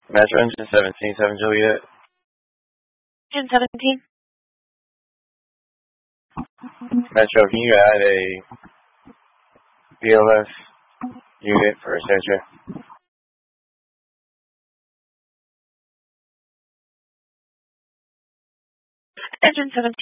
Metro Engine 17, 7 Juliet. Engine 17. Metro, can you add a BLS unit for Accenture? Engine 17.